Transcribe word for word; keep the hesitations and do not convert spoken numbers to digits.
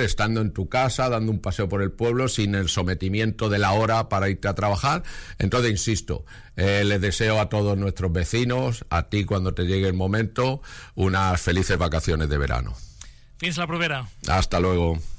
estando en tu casa, dando un paseo por el pueblo, sin el sometimiento de la hora para irte a trabajar. Entonces, insisto, eh, les deseo a todos nuestros vecinos, a ti cuando te llegue el momento, unas felices vacaciones de verano. Fins la propera. Hasta luego.